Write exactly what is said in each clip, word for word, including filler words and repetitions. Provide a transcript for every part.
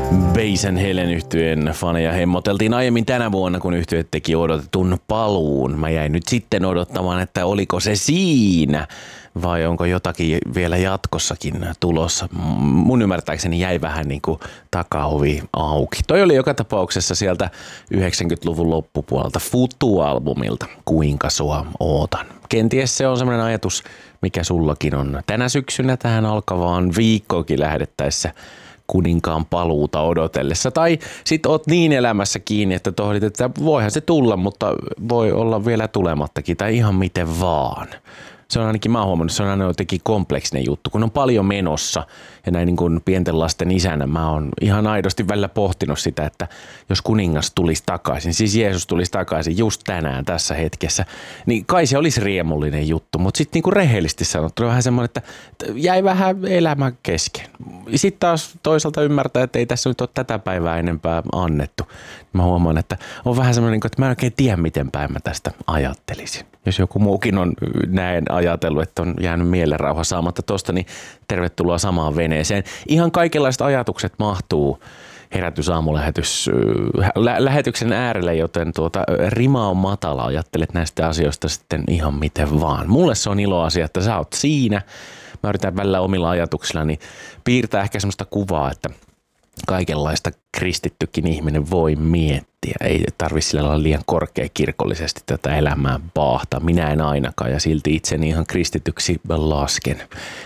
Basen Helen -yhtyeen faneja hemmoteltiin aiemmin tänä vuonna, kun yhtye teki odotetun paluun. Mä jäin nyt sitten odottamaan, että oliko se siinä vai onko jotakin vielä jatkossakin tulossa. Mun ymmärtääkseni jäi vähän niin kuin takaovi auki. Toi oli joka tapauksessa sieltä yhdeksänkymmentäluvun loppupuolelta Futu-albumilta Kuinka sua ootan. Kenties se on semmoinen ajatus, mikä sullakin on tänä syksynä tähän alkavaan viikkoonkin lähdettäessä kuninkaan paluuta odotellessa. Tai sit oot niin elämässä kiinni, että tohdit, että voihan se tulla, mutta voi olla vielä tulemattakin tai ihan miten vaan. Se on ainakin, mä oon huomannut, se on aina jotenkin kompleksinen juttu, kun on paljon menossa ja näin niin kuin pienten lasten isänä mä oon ihan aidosti välillä pohtinut sitä, että jos kuningas tulisi takaisin, siis Jeesus tulisi takaisin just tänään tässä hetkessä, niin kai se olisi riemullinen juttu, mutta sitten niin kuin rehellisesti sanottuna vähän semmoinen, että jäi vähän elämä kesken. Sitten taas toisaalta ymmärtää, että ei tässä nyt ole tätä päivää enempää annettu. Mä huomaan, että on vähän semmoinen, että mä en oikein tiedä, miten päin mä tästä ajattelisin. Jos joku muukin on näin ajatellut, että on jäänyt mielenrauha saamatta tosta, niin tervetuloa samaan veneeseen. Ihan kaikenlaiset ajatukset mahtuu herätysaamulähetys lä- lähetyksen äärelle, joten tuota, rima on matala. Ajattelet näistä asioista sitten ihan miten vaan. Mulle se on ilo asia, että sä oot siinä. Mä yritän välillä omilla ajatuksillani piirtää ehkä semmoista kuvaa, että kaikenlaista kristittykin ihminen voi miettiä. Ei tarvitse sillä olla liian korkeakirkollisesti tätä elämää baahtaa. Minä en ainakaan ja silti itseni ihan kristityksi lasken.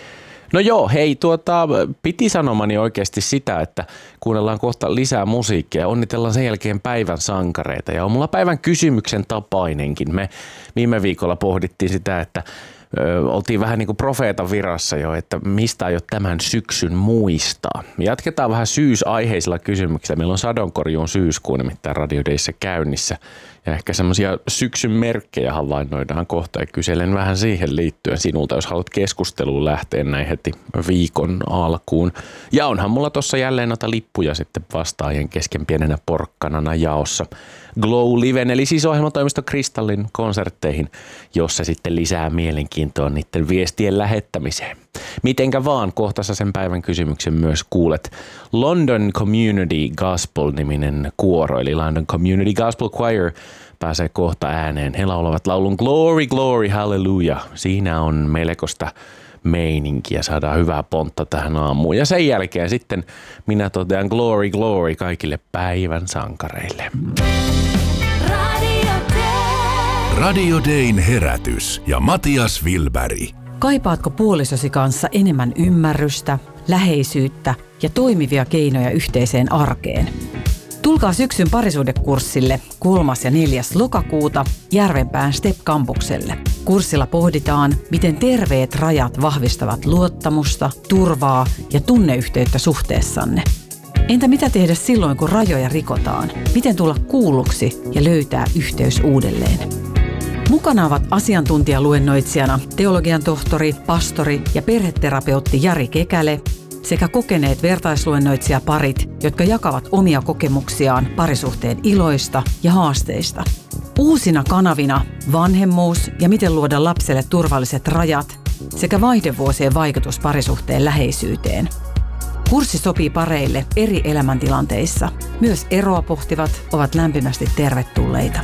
No joo, hei, tuota, piti sanomani oikeasti sitä, että kuunnellaan kohta lisää musiikkia ja onnitellaan sen jälkeen päivän sankareita. Ja on mulla päivän kysymyksen tapainenkin. Me viime viikolla pohdittiin sitä, että Ö, oltiin vähän niin kuin profeetan virassa jo, että mistä aiot tämän syksyn muistaa. Jatketaan vähän syysaiheisilla kysymyksillä. Meillä on sadonkorjuun syyskuu nimittäin Radio Dayssä käynnissä. Ja ehkä semmoisia syksyn merkkejä havainnoidaan kohta ja kyselen vähän siihen liittyen sinulta, jos haluat keskusteluun lähteä näin heti viikon alkuun. Ja onhan mulla tossa jälleen noita lippuja sitten vastaajien kesken pienenä porkkanana jaossa Glow Liven, eli siis ohjelmatoimisto Kristallin konsertteihin, jossa sitten lisää mielenkiintoa niiden viestien lähettämiseen. Mitenkä vaan, kohta sä sen päivän kysymyksen myös kuulet. London Community Gospel-niminen kuoro, eli London Community Gospel Choir, pääsee kohta ääneen. He laulavat laulun Glory, Glory, Hallelujah. Siinä on melkoista meininkiä, saadaan hyvää pontta tähän aamuun. Ja sen jälkeen sitten minä totean Glory, Glory kaikille päivän sankareille. Radio Day. Radio Dayn herätys ja Matias Wilberg. Kaipaatko puolisosi kanssa enemmän ymmärrystä, läheisyyttä ja toimivia keinoja yhteiseen arkeen? Tulkaa syksyn parisuhdekurssille kolmas ja neljäs lokakuuta Järvenpään Step-kampukselle. Kurssilla pohditaan, miten terveet rajat vahvistavat luottamusta, turvaa ja tunneyhteyttä suhteessanne. Entä mitä tehdä silloin, kun rajoja rikotaan? Miten tulla kuulluksi ja löytää yhteys uudelleen? Mukana ovat asiantuntijaluennoitsijana teologian tohtori, pastori ja perheterapeutti Jari Kekäle sekä kokeneet vertaisluennoitsijaparit, jotka jakavat omia kokemuksiaan parisuhteen iloista ja haasteista. Uusina kanavina vanhemmuus ja miten luoda lapselle turvalliset rajat sekä vaihdevuosien vaikutus parisuhteen läheisyyteen. Kurssi sopii pareille eri elämäntilanteissa. Myös eroa pohtivat ovat lämpimästi tervetulleita.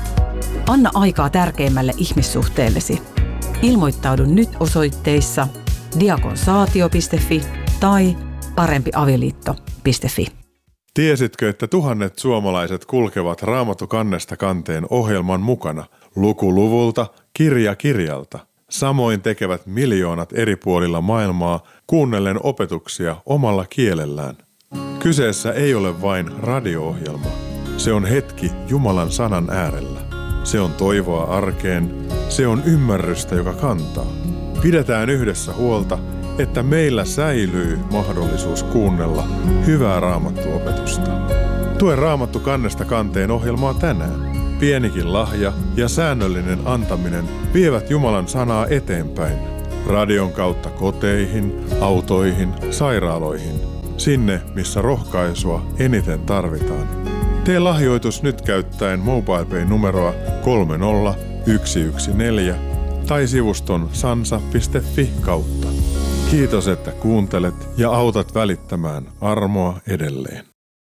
Anna aikaa tärkeimmälle ihmissuhteellesi. Ilmoittaudu nyt osoitteissa diakonsaatio piste fi tai parempiavioliitto piste fi. Tiesitkö, että tuhannet suomalaiset kulkevat Raamattu kannesta kanteen ohjelman mukana luku luvulta, kirja kirjalta? Samoin tekevät miljoonat eri puolilla maailmaa kuunnellen opetuksia omalla kielellään. Kyseessä ei ole vain radio-ohjelma. Se on hetki Jumalan sanan äärellä. Se on toivoa arkeen. Se on ymmärrystä, joka kantaa. Pidetään yhdessä huolta, että meillä säilyy mahdollisuus kuunnella hyvää Raamattu-opetusta. Tue Raamattu kannesta kanteen ohjelmaa tänään. Pienikin lahja ja säännöllinen antaminen vievät Jumalan sanaa eteenpäin. Radion kautta koteihin, autoihin, sairaaloihin. Sinne, missä rohkaisua eniten tarvitaan. Tee lahjoitus nyt käyttäen MobilePay-numeroa kolme nolla yksi yksi neljä tai sivuston sansa piste fi kautta. Kiitos, että kuuntelet ja autat välittämään armoa edelleen.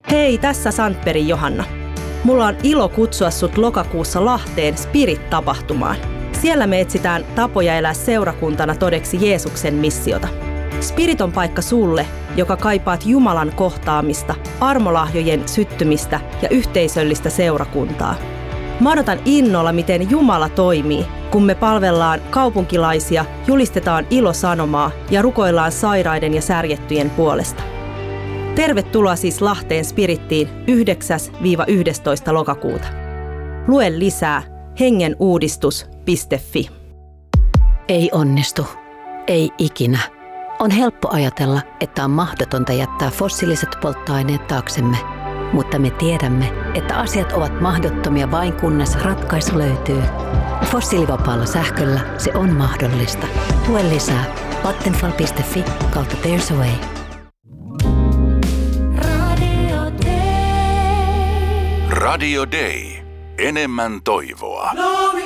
Hei, tässä Sandbergin Johanna. Mulla on ilo kutsua sut lokakuussa Lahteen Spirit-tapahtumaan. Siellä me etsitään tapoja elää seurakuntana todeksi Jeesuksen missiota. Spirit on paikka sulle, joka kaipaat Jumalan kohtaamista, armolahjojen syttymistä ja yhteisöllistä seurakuntaa. Mä odotan innolla, miten Jumala toimii, kun me palvellaan kaupunkilaisia, julistetaan ilosanomaa ja rukoillaan sairaiden ja särjettyjen puolesta. Tervetuloa siis Lahteen Spirittiin yhdeksäs yhdestoista lokakuuta. Lue lisää hengenuudistus piste fi. Ei onnistu. Ei ikinä. On helppo ajatella, että on mahdotonta jättää fossiiliset polttoaineet taaksemme, mutta me tiedämme, että asiat ovat mahdottomia vain kunnes ratkaisu löytyy. Fossiilivapaalla sähköllä se on mahdollista. Lue lisää vattenfall piste fi kautta There's a Way. Radio Day. Enemmän toivoa.